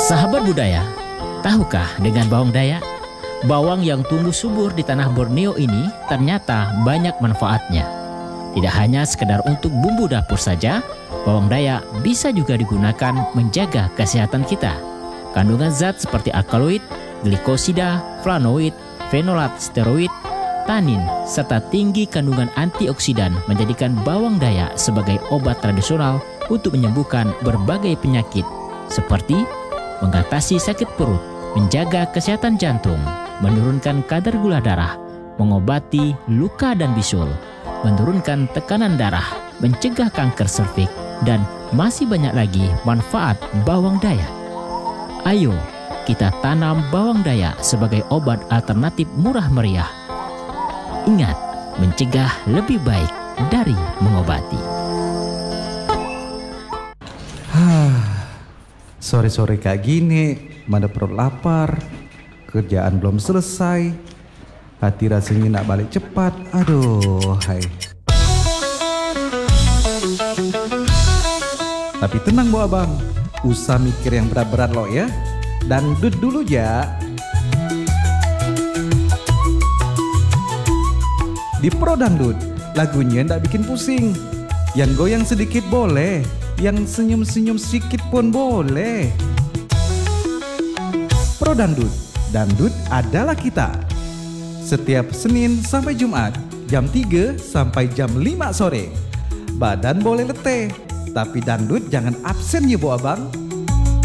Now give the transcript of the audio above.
Sahabat budaya, tahukah dengan bawang dayak? Bawang yang tumbuh subur di tanah Borneo ini ternyata banyak manfaatnya. Tidak hanya sekedar untuk bumbu dapur saja, bawang dayak bisa juga digunakan menjaga kesehatan kita. Kandungan zat seperti alkaloid, glikosida, flavonoid, fenolat, steroid, tanin, serta tinggi kandungan antioksidan menjadikan bawang dayak sebagai obat tradisional untuk menyembuhkan berbagai penyakit seperti mengatasi sakit perut, menjaga kesehatan jantung, menurunkan kadar gula darah, mengobati luka dan bisul, menurunkan tekanan darah, mencegah kanker serviks, dan masih banyak lagi manfaat bawang dayak. Ayo, kita tanam bawang dayak sebagai obat alternatif murah meriah. Ingat, mencegah lebih baik dari mengobati. Sore-sore kayak gini, mana perut lapar, kerjaan belum selesai, hati rasanya nak balik cepat. Aduh, hai. Tapi tenang Bu Abang, usah mikir yang berat-berat lo ya. Dangdut dulu ya. Di Pro Dangdut, lagunya ndak bikin pusing. Yang goyang sedikit boleh, yang senyum-senyum sedikit pun boleh. Pro Dangdut, dangdut adalah kita. Setiap Senin sampai Jumat, jam 3 sampai jam 5 sore. Badan boleh letih, tapi dangdut jangan absen ya Bu Abang.